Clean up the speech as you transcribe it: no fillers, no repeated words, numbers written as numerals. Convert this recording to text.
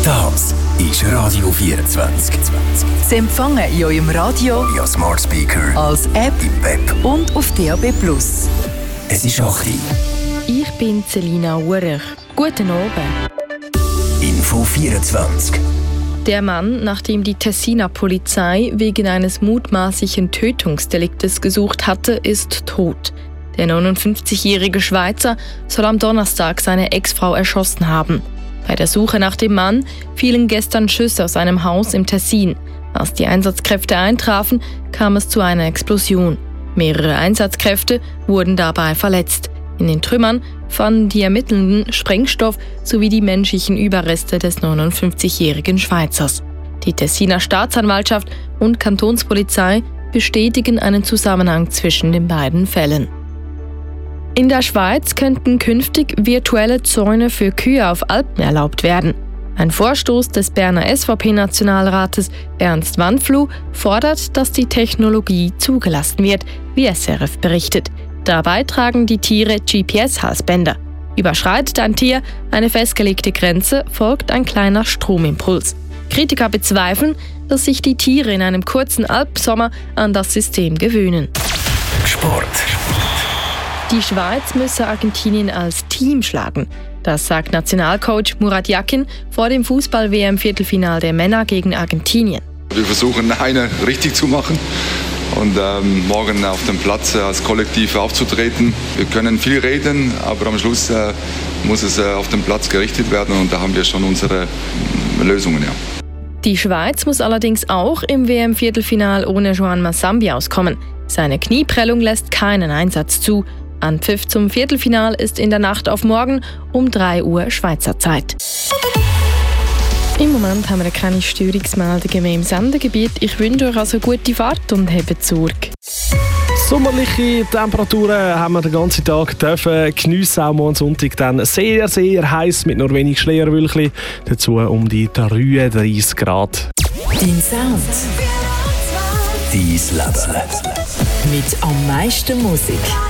Das ist Radio 24. Sie empfangen in eurem Radio via Smart Speaker, als App im Web und auf DAB+. Es ist 8 Uhr. Ich bin Selina Urech. Guten Abend. Info 24. Der Mann, nach dem die Tessiner Polizei wegen eines mutmaßlichen Tötungsdeliktes gesucht hatte, ist tot. Der 59-jährige Schweizer soll am Donnerstag seine Ex-Frau erschossen haben. Bei der Suche nach dem Mann fielen gestern Schüsse aus einem Haus im Tessin. Als die Einsatzkräfte eintrafen, kam es zu einer Explosion. Mehrere Einsatzkräfte wurden dabei verletzt. In den Trümmern fanden die Ermittelnden Sprengstoff sowie die menschlichen Überreste des 59-jährigen Schweizers. Die Tessiner Staatsanwaltschaft und Kantonspolizei bestätigen einen Zusammenhang zwischen den beiden Fällen. In der Schweiz könnten künftig virtuelle Zäune für Kühe auf Alpen erlaubt werden. Ein Vorstoß des Berner SVP-Nationalrates Ernst Wandfluh fordert, dass die Technologie zugelassen wird, wie SRF berichtet. Dabei tragen die Tiere GPS-Halsbänder. Überschreitet ein Tier eine festgelegte Grenze, folgt ein kleiner Stromimpuls. Kritiker bezweifeln, dass sich die Tiere in einem kurzen Alpsommer an das System gewöhnen. Sport. Die Schweiz müsse Argentinien als Team schlagen. Das sagt Nationalcoach Murat Yakin vor dem Fußball-WM-Viertelfinal der Männer gegen Argentinien. Wir versuchen, eine richtig zu machen und morgen auf dem Platz als Kollektiv aufzutreten. Wir können viel reden, aber am Schluss muss es auf dem Platz gerichtet werden und da haben wir schon unsere Lösungen. Ja. Die Schweiz muss allerdings auch im WM-Viertelfinal ohne Joan Massambi auskommen. Seine Knieprellung lässt keinen Einsatz zu. Anpfiff zum Viertelfinal ist in der Nacht auf morgen um 3 Uhr Schweizer Zeit. Im Moment haben wir keine Störungsmeldungen mehr im Sendegebiet. Ich wünsche euch also gute Fahrt und habt Sorge. Sommerliche Temperaturen haben wir den ganzen Tag dürfen geniessen, auch morgen Sonntag dann sehr, sehr heiß mit nur wenig Schleierwölkchen. Dazu um die 33 Grad. Dein Sound. Dein Leben. Mit am meisten Musik.